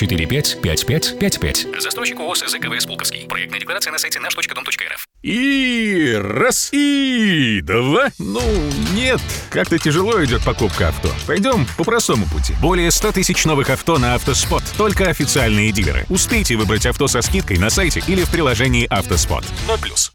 945-4555. Застройщик ООС ЗКВС «Пулковский». Проектная декларация на сайте наш.дом.рф. И раз, и два. Ну, нет, как-то тяжело идет покупка авто. Пойдем по простому пути. Более 100 тысяч новых авто на «Автоспот». Только официальные дилеры. Успейте выбрать авто со скидкой на сайте или в приложении «Автоспот». 0+.